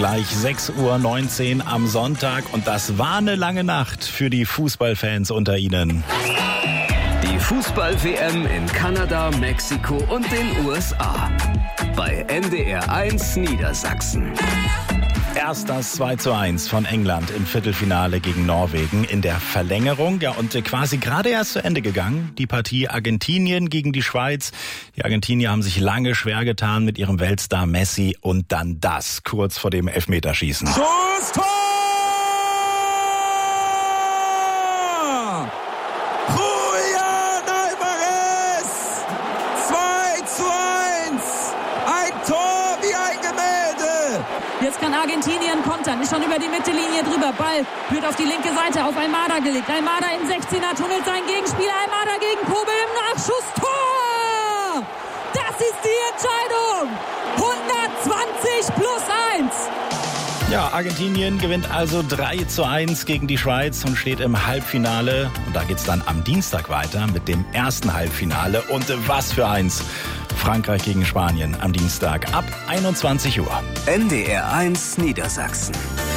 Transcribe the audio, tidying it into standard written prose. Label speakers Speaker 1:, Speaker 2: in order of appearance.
Speaker 1: Gleich 6:19 Uhr am Sonntag und das war eine lange Nacht für die Fußballfans unter Ihnen.
Speaker 2: Die Fußball-WM in Kanada, Mexiko und den USA. Bei NDR 1 Niedersachsen.
Speaker 1: Erst das 2:1 von England im Viertelfinale gegen Norwegen in der Verlängerung. Ja, und quasi gerade erst zu Ende gegangen. Die Partie Argentinien gegen die Schweiz. Die Argentinier haben sich lange schwer getan mit ihrem Weltstar Messi. Und dann das kurz vor dem Elfmeterschießen.
Speaker 3: Schuss, Tor! Julián Álvarez! 2:1! Ein Tor wie ein Gemälde!
Speaker 4: Jetzt kann Argentinien kontern, ist schon über die Mittellinie drüber. Ball wird auf die linke Seite auf Almada gelegt. Almada im 16er tunnelt seinen Gegenspieler. Almada gegen Kobel im Nachschuss. Tor! Das ist die Entscheidung! 120+1!
Speaker 1: Ja, Argentinien gewinnt also 3:1 gegen die Schweiz und steht im Halbfinale. Und da geht's dann am Dienstag weiter mit dem ersten Halbfinale. Und was für eins! Frankreich gegen Spanien am Dienstag ab 21 Uhr.
Speaker 2: NDR 1 Niedersachsen.